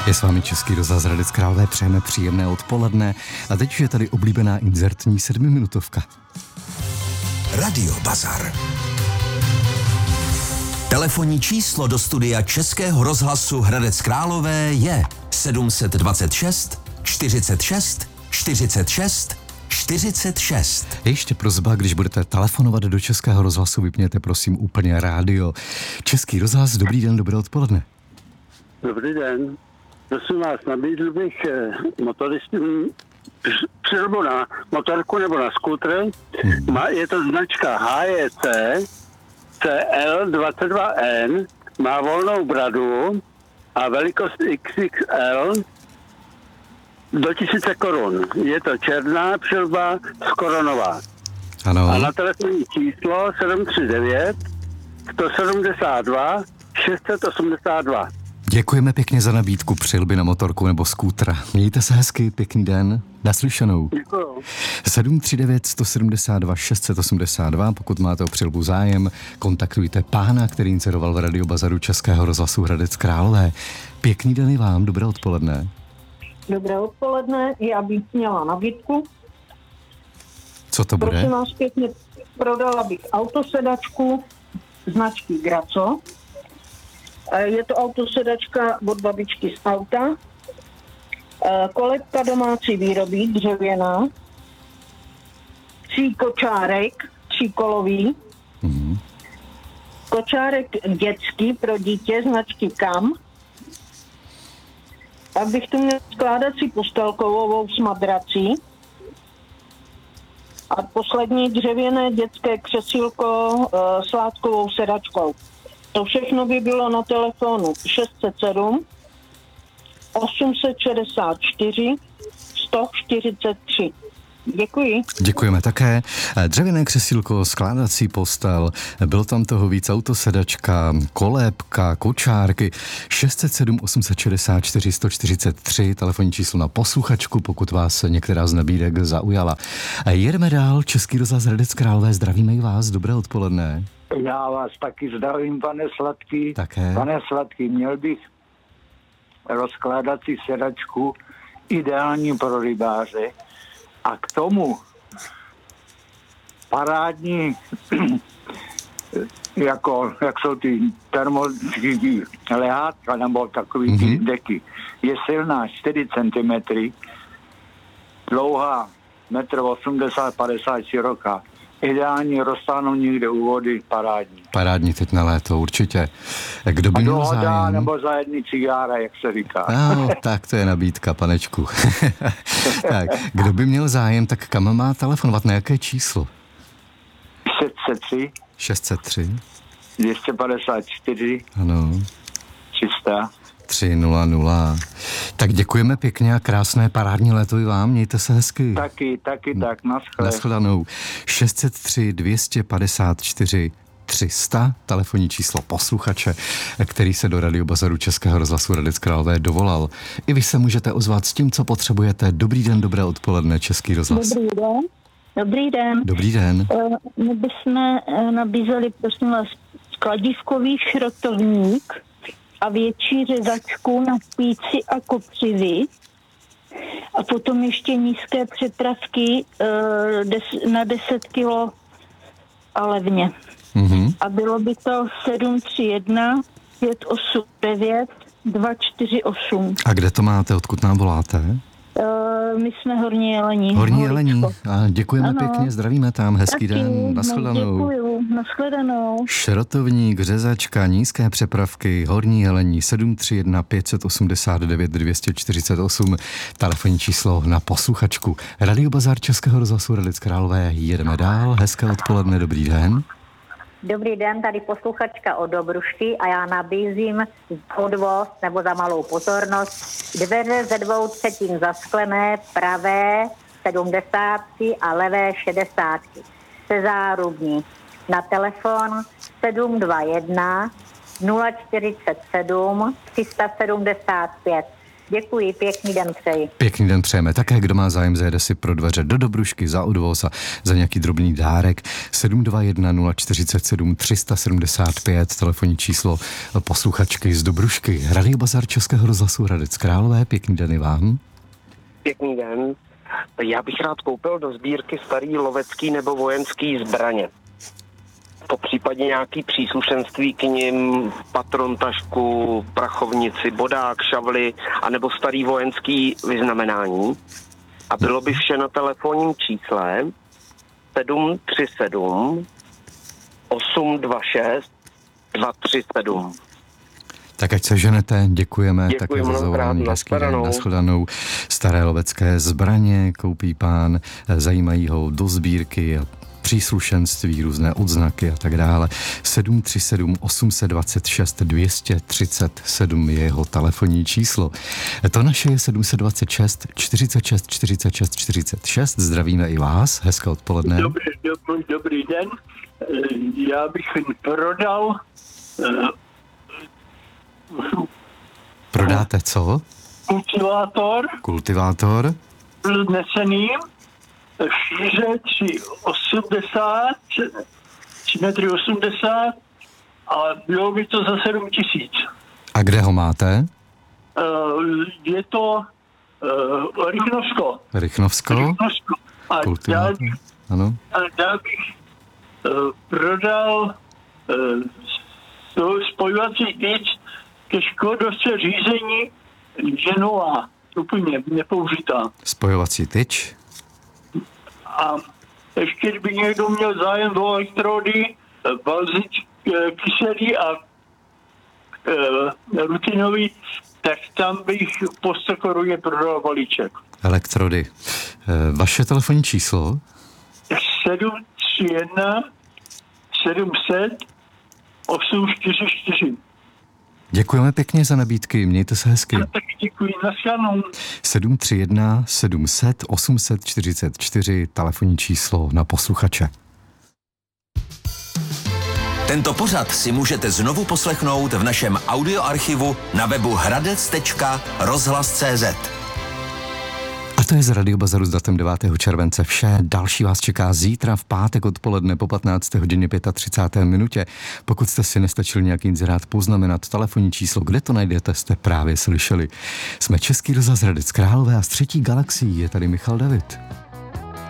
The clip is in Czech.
Je s vámi Český rozhlas Hradec Králové, přejeme příjemné odpoledne a teď už je tady oblíbená inzertní 7minutovka. Radio Bazar. Telefonní číslo do studia Českého rozhlasu Hradec Králové je 726 46 46 46. Ještě prosba, když budete telefonovat do Českého rozhlasu, vypněte prosím úplně rádio. Český rozhlas, dobrý den, dobré odpoledne. Dobrý den. Prosím vás, nabídl bych motoristům přilbu na motorku nebo na skútr. Je to značka HJC CL22N, má volnou bradu a velikost XXL do 1000 korun. Je to černá přilba skoronová. Ano. A na telefonní číslo 739 172 682. Děkujeme pěkně za nabídku přilby na motorku nebo skútra. Mějte se hezky, pěkný den, naslyšenou. Děkuju. 739 172 682, pokud máte o přilbu zájem, kontaktujte pána, který inzeroval v radiobazaru Českého rozhlasu Hradec Králové. Pěkný den i vám, dobré odpoledne. Dobré odpoledne, já bych měla nabídku. Co to bude? Prosím vás pěkně, prodala bych autosedačku značky Graco. Je to autosedačka od babičky z auta. Kolekta domácí výroby, dřevěná. 3 kočárek, 3kolový. Kočárek dětský pro dítě značky Kam. Pak bych tu měl skládací postelkovou s madrací. A poslední dřevěné dětské křesílko s látkovou sedačkou. To všechno by bylo na telefonu 607 864 143. Děkuji. Děkujeme také. Dřevěné křesílko, skládací postel, bylo tam toho víc, autosedačka, kolébka, kočárky, 607 864 143, telefonní číslo na posluchačku, pokud vás některá z nabídek zaujala. Jedeme dál, Český rozhlas Hradec Králové, zdravíme i vás, dobré odpoledne. Já vás taky zdravím, pane Sladký. Také. Pane Sladký, měl bych rozkládací sedačku ideální pro rybáře a k tomu parádní jak jsou ty termotický lehátka nebo takový ty deky. Je silná 4 cm, dlouhá 1,80 m, 50 široká. Ideální roztáhnout někde u vody, parádní. Parádní teď na léto, určitě. Kdo by měl zájem? Nebo za jedny cigára, jak se říká. No, tak to je nabídka, panečku. Tak, kdo by měl zájem, tak kam má telefonovat, na jaké číslo? 603 603 254 ano. 300 300. Tak děkujeme pěkně a krásné parádní léto i vám, mějte se hezky. Taky, Nashledanou. 603 254 300, telefonní číslo posluchače, který se do radiobazaru Českého rozhlasu Hradec Králové dovolal. I vy se můžete ozvat s tím, co potřebujete. Dobrý den, dobré odpoledne, Český rozhlas. Dobrý den. Dobrý den. Dobrý den. My bychom nabízeli, prosím vás, kladívkový šrotovník a větší řezačku na píci a kopřivy a potom ještě nízké přepravky na 10 kilo a levně. A bylo by to 731 589 248. A kde to máte, odkud nám voláte? My jsme Horní Jelení. Horní Jelení. A děkujeme pěkně, zdravíme tam, hezký taky, den, nashledanou. Děkuju, nashledanou. Šrotovník, řezačka, nízké přepravky, Horní Jelení, 731 589 248, telefonní číslo na posluchačku. Radiobazar Českého rozhlasu Hradec Králové, jedeme dál, hezké odpoledne, dobrý den. Dobrý den, tady posluchačka od Dobrušky a já nabízím odvoz nebo za malou pozornost dveře ze 2/3 zasklené, pravé 70 a levé 60 se zárubní. Na telefon 721 047 375. Děkuji, pěkný den přeji. Pěkný den přejeme. Také, kdo má zájem, zajede si pro dveře do Dobrušky za odvoz a za nějaký drobný dárek. 721 047 375, telefonní číslo posluchačky z Dobrušky. Radiobazar Českého rozhlasu Hradec Králové. Pěkný den i vám. Pěkný den. Já bych rád koupil do sbírky starý lovecký nebo vojenský zbraně. Popřípadě nějaký příslušenství k nim, patron, tašku, prachovnici, bodák, šavly, anebo starý vojenský vyznamenání. A bylo by vše na telefonním čísle 737 826 237. Tak ať se ženete, děkujeme Děkuji také za zavolání. Hezký den, nashledanou. Staré lovecké zbraně koupí pán, zajímají ho do sbírky a příslušenství, různé odznaky a tak dále. 737 826 237 je jeho telefonní číslo. To naše je 726 46 46 46. Zdravíme i vás. Hezké odpoledne. Dobrý den. Já bych prodal... Prodáte co? Kultivátor. Nesený. Šíře 3 metry 80 a bylo by to za 7 000. A kde ho máte? Je to Rychnovsko. Rychnovsko. A Kultivátor. Ano. já bych prodal spojovací tyč ke škodovce řízení Genoa. Úplně nepoužitá. Spojovací tyč. A ještě by někdo měl zájem o elektrody, balzič, kyselý a rutinový, tak tam bych po 100 koruně prodal balíček. Elektrody. Vaše telefonní číslo? 731 700 844. Děkujeme pěkně za nabídky, mějte se hezky. Já taky děkuji, nashledanou. 731 700 844, telefonní číslo na posluchače. Tento pořad si můžete znovu poslechnout v našem audioarchivu na webu hradec.rozhlas.cz. A to je z Radiobazaru s datem 9. července vše. Další vás čeká zítra v pátek odpoledne po 15. hodině 35. minutě. Pokud jste si nestačili nějaký inzerát poznamenat, telefonní číslo, kde to najdete, jste právě slyšeli. Jsme Český rozhlas Hradec Králové a z třetí galaxií je tady Michal David.